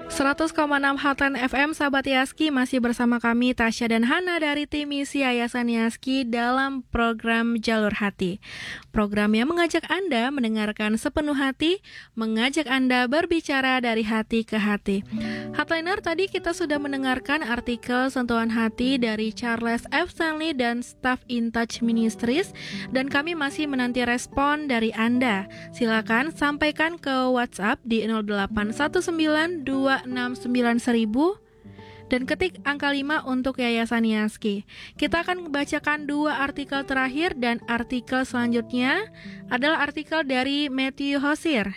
100,6 Hotline FM, sahabat Yaski, masih bersama kami Tasya dan Hana dari tim misi Yayasan Yaski dalam program Jalur Hati. Program yang mengajak Anda mendengarkan sepenuh hati, mengajak Anda berbicara dari hati ke hati. Hotliner, tadi kita sudah mendengarkan artikel Sentuhan Hati dari Charles F. Stanley dan Staff In Touch Ministries, dan kami masih menanti respon dari Anda. Silakan sampaikan ke WhatsApp di 0819 2691000 dan ketik angka 5 untuk Yayasan Yaski. Kita akan membacakan 2 artikel terakhir, dan artikel selanjutnya adalah artikel dari Matthew Hosir.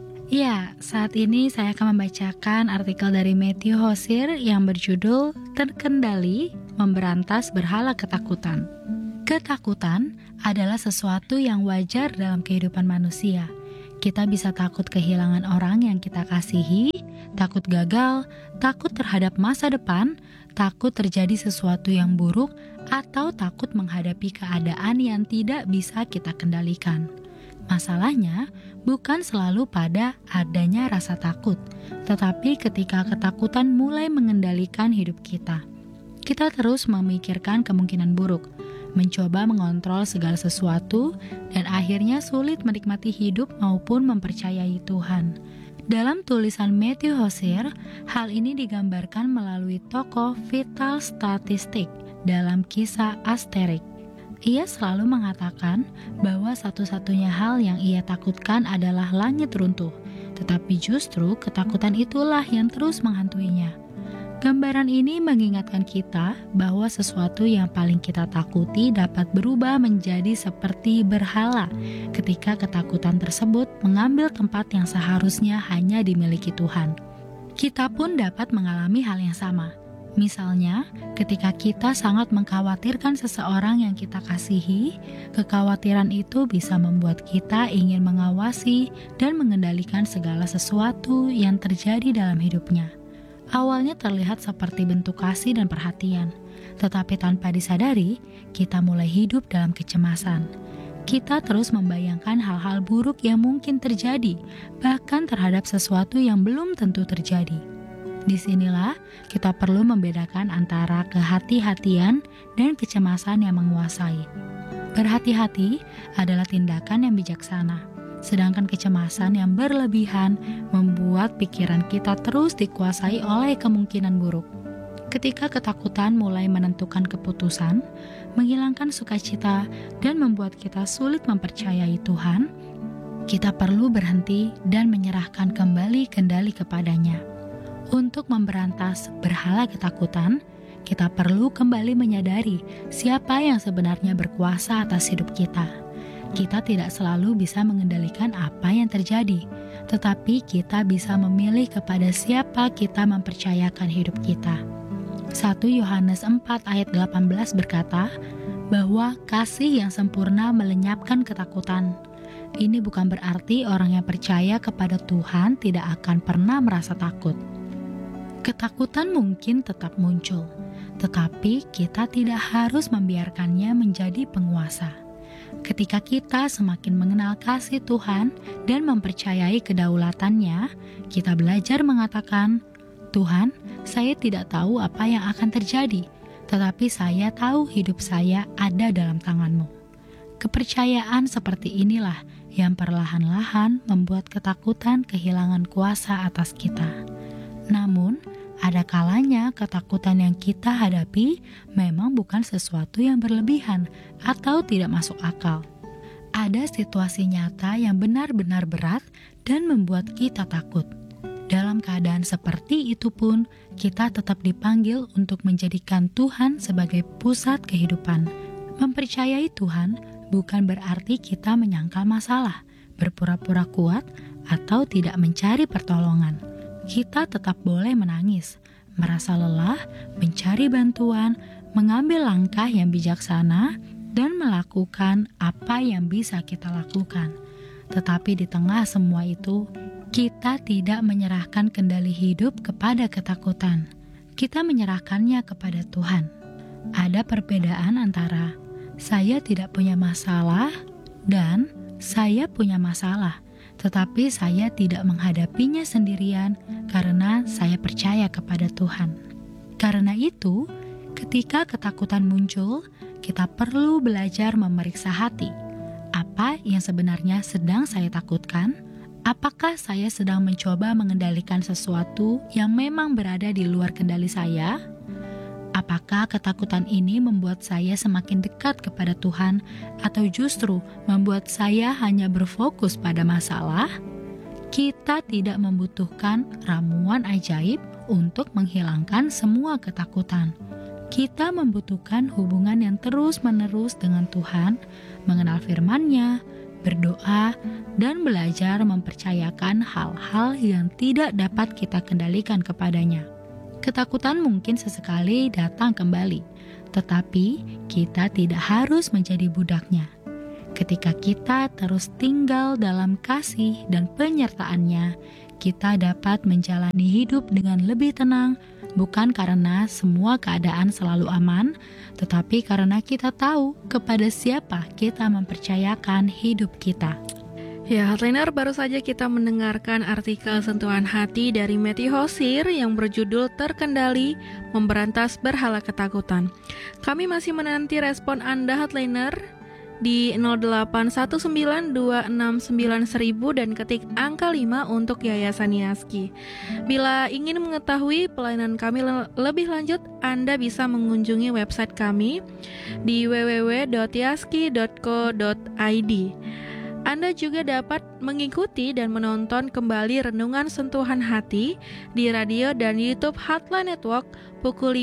Ya, saat ini saya akan membacakan artikel dari Matthew Hosir yang berjudul Terkendali Memberantas Berhala Ketakutan. Ketakutan adalah sesuatu yang wajar dalam kehidupan manusia. Kita bisa takut kehilangan orang yang kita kasihi, takut gagal, takut terhadap masa depan, takut terjadi sesuatu yang buruk, atau takut menghadapi keadaan yang tidak bisa kita kendalikan. Masalahnya bukan selalu pada adanya rasa takut, tetapi ketika ketakutan mulai mengendalikan hidup kita. Kita terus memikirkan kemungkinan buruk, mencoba mengontrol segala sesuatu, dan akhirnya sulit menikmati hidup maupun mempercayai Tuhan. Dalam tulisan Matthew Hosir, hal ini digambarkan melalui tokoh vital statistik dalam kisah Asterix. Ia selalu mengatakan bahwa satu-satunya hal yang ia takutkan adalah langit runtuh, tetapi justru ketakutan itulah yang terus menghantuinya. Gambaran ini mengingatkan kita bahwa sesuatu yang paling kita takuti dapat berubah menjadi seperti berhala ketika ketakutan tersebut mengambil tempat yang seharusnya hanya dimiliki Tuhan. Kita pun dapat mengalami hal yang sama. Misalnya, ketika kita sangat mengkhawatirkan seseorang yang kita kasihi, kekhawatiran itu bisa membuat kita ingin mengawasi dan mengendalikan segala sesuatu yang terjadi dalam hidupnya. Awalnya terlihat seperti bentuk kasih dan perhatian, tetapi tanpa disadari, kita mulai hidup dalam kecemasan. Kita terus membayangkan hal-hal buruk yang mungkin terjadi, bahkan terhadap sesuatu yang belum tentu terjadi. Disinilah kita perlu membedakan antara kehati-hatian dan kecemasan yang menguasai. Berhati-hati adalah tindakan yang bijaksana, sedangkan kecemasan yang berlebihan membuat pikiran kita terus dikuasai oleh kemungkinan buruk. Ketika ketakutan mulai menentukan keputusan, menghilangkan sukacita, dan membuat kita sulit mempercayai Tuhan, kita perlu berhenti dan menyerahkan kembali kendali kepadanya. Untuk memberantas berhala ketakutan, kita perlu kembali menyadari siapa yang sebenarnya berkuasa atas hidup kita. Kita tidak selalu bisa mengendalikan apa yang terjadi, tetapi kita bisa memilih kepada siapa kita mempercayakan hidup kita. 1 Yohanes 4 ayat 18 berkata bahwa kasih yang sempurna melenyapkan ketakutan. Ini bukan berarti orang yang percaya kepada Tuhan tidak akan pernah merasa takut. Ketakutan mungkin tetap muncul, tetapi kita tidak harus membiarkannya menjadi penguasa. Ketika kita semakin mengenal kasih Tuhan dan mempercayai kedaulatannya, kita belajar mengatakan, Tuhan, saya tidak tahu apa yang akan terjadi, tetapi saya tahu hidup saya ada dalam tangan-Mu. Kepercayaan seperti inilah yang perlahan-lahan membuat ketakutan kehilangan kuasa atas kita. Namun, ada kalanya ketakutan yang kita hadapi memang bukan sesuatu yang berlebihan atau tidak masuk akal. Ada situasi nyata yang benar-benar berat dan membuat kita takut. Dalam keadaan seperti itu pun, kita tetap dipanggil untuk menjadikan Tuhan sebagai pusat kehidupan. Mempercayai Tuhan bukan berarti kita menyangkal masalah, berpura-pura kuat, atau tidak mencari pertolongan. Kita tetap boleh menangis, merasa lelah, mencari bantuan, mengambil langkah yang bijaksana, dan melakukan apa yang bisa kita lakukan. Tetapi di tengah semua itu, kita tidak menyerahkan kendali hidup kepada ketakutan. Kita menyerahkannya kepada Tuhan. Ada perbedaan antara saya tidak punya masalah dan saya punya masalah. tetapi saya tidak menghadapinya sendirian karena saya percaya kepada Tuhan. Karena itu, ketika ketakutan muncul, kita perlu belajar memeriksa hati. Apa yang sebenarnya sedang saya takutkan? Apakah saya sedang mencoba mengendalikan sesuatu yang memang berada di luar kendali saya? Apakah ketakutan ini membuat saya semakin dekat kepada Tuhan atau justru membuat saya hanya berfokus pada masalah? Kita tidak membutuhkan ramuan ajaib untuk menghilangkan semua ketakutan. Kita membutuhkan hubungan yang terus-menerus dengan Tuhan, mengenal firman-Nya, berdoa, dan belajar mempercayakan hal-hal yang tidak dapat kita kendalikan kepadanya. Ketakutan mungkin sesekali datang kembali, tetapi kita tidak harus menjadi budaknya. Ketika kita terus tinggal dalam kasih dan penyertaan-Nya, kita dapat menjalani hidup dengan lebih tenang, bukan karena semua keadaan selalu aman, tetapi karena kita tahu kepada siapa kita mempercayakan hidup kita. Ya, Heartliner, baru saja kita mendengarkan artikel Sentuhan Hati dari Matthew Hosir yang berjudul Terkendali, Memberantas Berhala Ketakutan. Kami masih menanti respon Anda, Heartliner, di 0819269000 dan ketik angka 5 untuk Yayasan Yaski. Bila ingin mengetahui pelayanan kami lebih lanjut, Anda bisa mengunjungi website kami di www.yaski.co.id. Anda juga dapat mengikuti dan menonton kembali Renungan Sentuhan Hati di radio dan YouTube Heartline Network pukul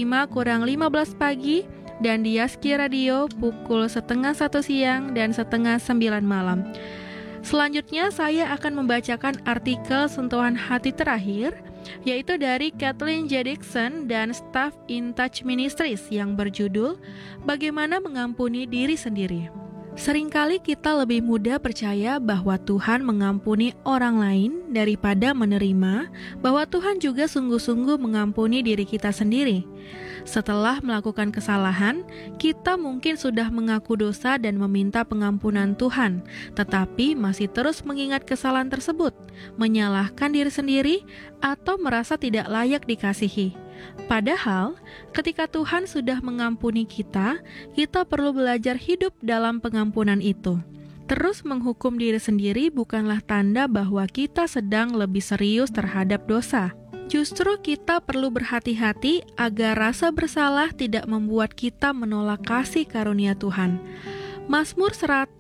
5:15 pagi dan di Yaski Radio pukul 12:30 siang dan 8:30 malam. Selanjutnya saya akan membacakan artikel Sentuhan Hati terakhir, yaitu dari Kathleen J. Dixon dan Staff in Touch Ministries yang berjudul Bagaimana Mengampuni Diri Sendiri. Seringkali kita lebih mudah percaya bahwa Tuhan mengampuni orang lain daripada menerima bahwa Tuhan juga sungguh-sungguh mengampuni diri kita sendiri. Setelah melakukan kesalahan, kita mungkin sudah mengaku dosa dan meminta pengampunan Tuhan, tetapi masih terus mengingat kesalahan tersebut, menyalahkan diri sendiri, atau merasa tidak layak dikasihi. Padahal, ketika Tuhan sudah mengampuni kita, kita perlu belajar hidup dalam pengampunan itu. Terus menghukum diri sendiri bukanlah tanda bahwa kita sedang lebih serius terhadap dosa. Justru kita perlu berhati-hati agar rasa bersalah tidak membuat kita menolak kasih karunia Tuhan. Mazmur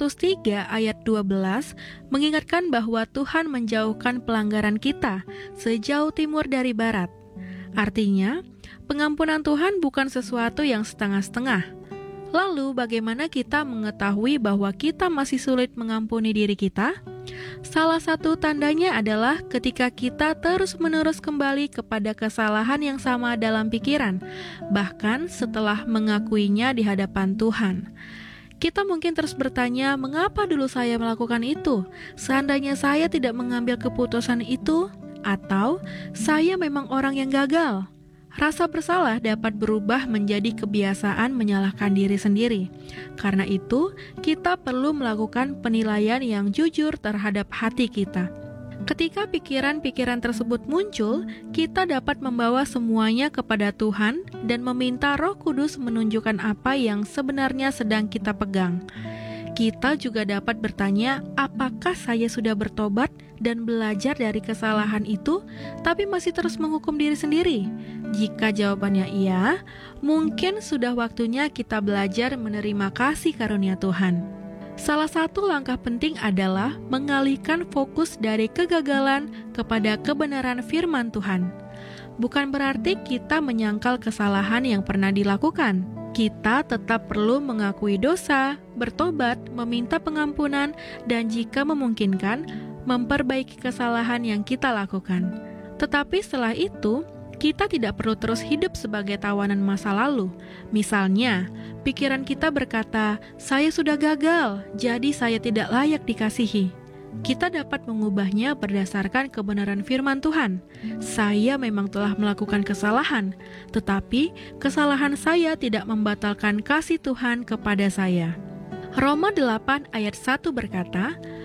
103 ayat 12 mengingatkan bahwa Tuhan menjauhkan pelanggaran kita sejauh timur dari barat. Artinya, pengampunan Tuhan bukan sesuatu yang setengah-setengah. Lalu, bagaimana kita mengetahui bahwa kita masih sulit mengampuni diri kita? Salah satu tandanya adalah ketika kita terus-menerus kembali kepada kesalahan yang sama dalam pikiran, bahkan setelah mengakuinya di hadapan Tuhan. Kita mungkin terus bertanya, mengapa dulu saya melakukan itu? Seandainya saya tidak mengambil keputusan itu, atau saya memang orang yang gagal. Rasa bersalah dapat berubah menjadi kebiasaan menyalahkan diri sendiri. Karena itu, kita perlu melakukan penilaian yang jujur terhadap hati kita. Ketika pikiran-pikiran tersebut muncul, kita dapat membawa semuanya kepada Tuhan dan meminta Roh Kudus menunjukkan apa yang sebenarnya sedang kita pegang. Kita juga dapat bertanya, apakah saya sudah bertobat dan belajar dari kesalahan itu, tapi masih terus menghukum diri sendiri? Jika jawabannya iya, mungkin sudah waktunya kita belajar menerima kasih karunia Tuhan. Salah satu langkah penting adalah mengalihkan fokus dari kegagalan kepada kebenaran firman Tuhan. Bukan berarti kita menyangkal kesalahan yang pernah dilakukan. Kita tetap perlu mengakui dosa, bertobat, meminta pengampunan, dan jika memungkinkan, memperbaiki kesalahan yang kita lakukan. Tetapi setelah itu, kita tidak perlu terus hidup sebagai tawanan masa lalu. Misalnya, pikiran kita berkata, saya sudah gagal, jadi saya tidak layak dikasihi. Kita dapat mengubahnya berdasarkan kebenaran firman Tuhan. Saya memang telah melakukan kesalahan, tetapi kesalahan saya tidak membatalkan kasih Tuhan kepada saya. Roma 8 ayat 1 berkata,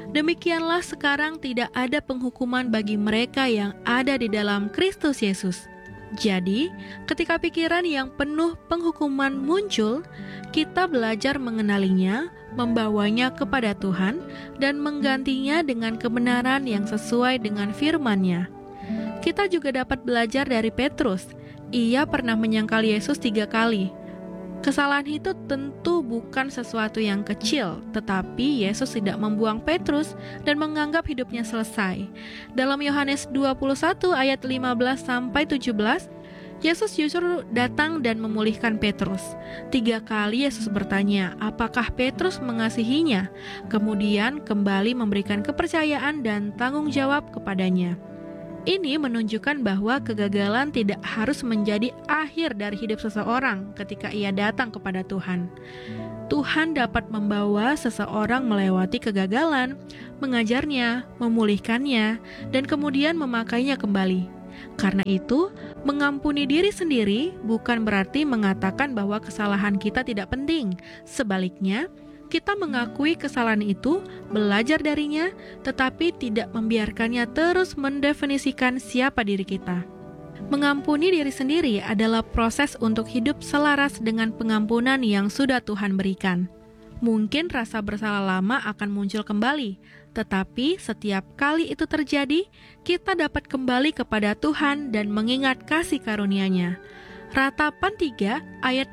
Demikianlah sekarang tidak ada penghukuman bagi mereka yang ada di dalam Kristus Yesus. Jadi, ketika pikiran yang penuh penghukuman muncul, kita belajar mengenalinya, membawanya kepada Tuhan, dan menggantinya dengan kebenaran yang sesuai dengan firman-Nya. Kita juga dapat belajar dari Petrus. Ia pernah menyangkal Yesus 3 kali. Kesalahan itu tentu bukan sesuatu yang kecil, tetapi Yesus tidak membuang Petrus dan menganggap hidupnya selesai. Dalam Yohanes 21 ayat 15-17, Yesus justru datang dan memulihkan Petrus. 3 kali Yesus bertanya, apakah Petrus mengasihinya? Kemudian kembali memberikan kepercayaan dan tanggung jawab kepadanya. Ini menunjukkan bahwa kegagalan tidak harus menjadi akhir dari hidup seseorang ketika ia datang kepada Tuhan. Tuhan dapat membawa seseorang melewati kegagalan, mengajarnya, memulihkannya, dan kemudian memakainya kembali. Karena itu, mengampuni diri sendiri bukan berarti mengatakan bahwa kesalahan kita tidak penting. Sebaliknya, kita mengakui kesalahan itu, belajar darinya, tetapi tidak membiarkannya terus mendefinisikan siapa diri kita. Mengampuni diri sendiri adalah proses untuk hidup selaras dengan pengampunan yang sudah Tuhan berikan. Mungkin rasa bersalah lama akan muncul kembali, tetapi setiap kali itu terjadi, kita dapat kembali kepada Tuhan dan mengingat kasih karunia-Nya. Ratapan 3 ayat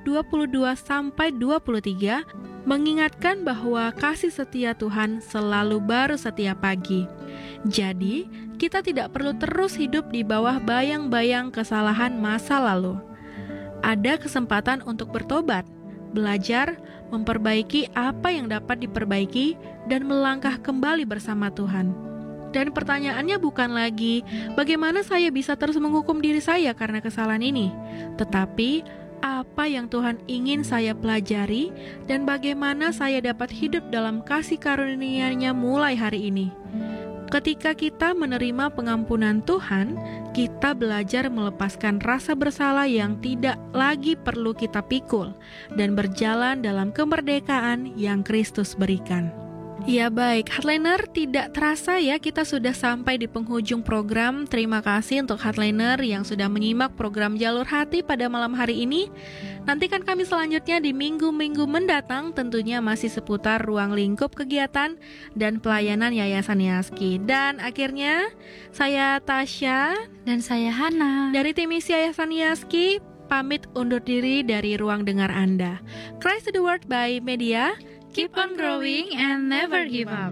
22-23 mengingatkan bahwa kasih setia Tuhan selalu baru setiap pagi. Jadi, kita tidak perlu terus hidup di bawah bayang-bayang kesalahan masa lalu. Ada kesempatan untuk bertobat, belajar, memperbaiki apa yang dapat diperbaiki, dan melangkah kembali bersama Tuhan. Dan pertanyaannya bukan lagi, bagaimana saya bisa terus menghukum diri saya karena kesalahan ini? Tetapi, apa yang Tuhan ingin saya pelajari dan bagaimana saya dapat hidup dalam kasih karunia-Nya mulai hari ini. Ketika kita menerima pengampunan Tuhan, kita belajar melepaskan rasa bersalah yang tidak lagi perlu kita pikul dan berjalan dalam kemerdekaan yang Kristus berikan. Ya baik, Heartliner, tidak terasa ya kita sudah sampai di penghujung program. Terima kasih untuk Heartliner yang sudah menyimak program Jalur Hati pada malam hari ini. Nantikan kami selanjutnya di minggu-minggu mendatang, tentunya masih seputar ruang lingkup kegiatan dan pelayanan Yayasan Yaski. Dan akhirnya, saya Tasya Dan saya Hana dari tim misi Yayasan Yaski pamit undur diri dari ruang dengar Anda. Christ to the World by Media. Keep on growing and never give up.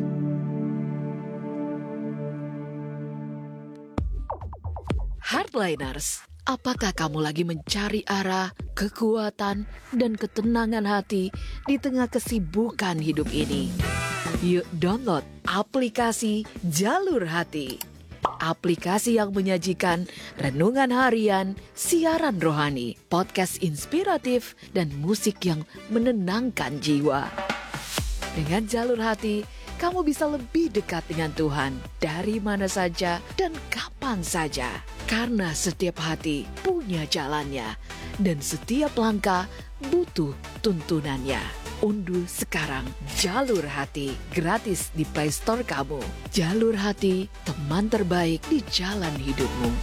Heartliners, apakah kamu lagi mencari arah, kekuatan, dan ketenangan hati di tengah kesibukan hidup ini? Yuk download aplikasi Jalur Hati. Aplikasi yang menyajikan renungan harian, siaran rohani, podcast inspiratif, dan musik yang menenangkan jiwa. Dengan Jalur Hati, kamu bisa lebih dekat dengan Tuhan dari mana saja dan kapan saja. Karena setiap hati punya jalannya, dan setiap langkah butuh tuntunannya. Unduh sekarang Jalur Hati gratis di Play Store kamu. Jalur Hati, teman terbaik di jalan hidupmu.